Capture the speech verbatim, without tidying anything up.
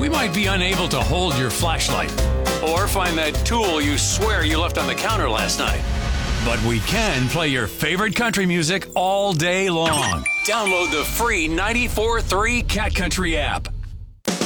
We might be unable to hold your flashlight or find that tool you swear you left on the counter last night. But we can play your favorite country music all day long. Download the free ninety-four point three Cat Country app.